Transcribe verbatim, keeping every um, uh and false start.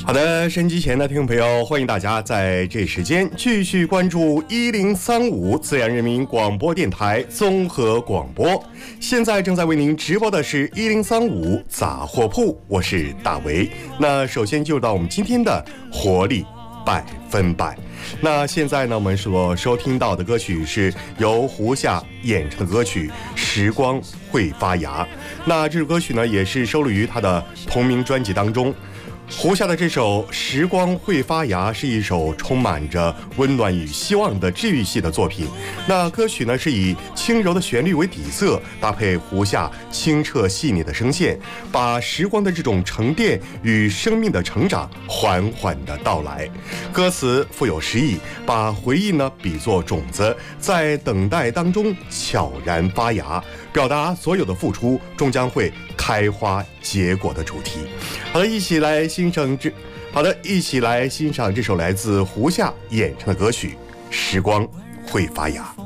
好的，收音机前的听众朋友，欢迎大家在这时间继续关注一零三五自然人民广播电台综合广播。现在正在为您直播的是一零三五杂货铺，我是大为。那首先就到我们今天的活力百分百。那现在呢，我们所收听到的歌曲是由胡夏演唱的歌曲《时光会发芽》。那这首歌曲呢，也是收录于他的同名专辑当中。胡夏的这首《时光会发芽》是一首充满着温暖与希望的治愈系的作品。那歌曲呢是以轻柔的旋律为底色，搭配胡夏清澈细腻的声线，把时光的这种沉淀与生命的成长缓缓的到来。歌词富有诗意，把回忆呢比作种子，在等待当中悄然发芽，表达所有的付出终将会开花结果的主题。好的，一起来欣赏这好的，一起来欣赏这首来自胡夏演唱的歌曲《时光会发芽》。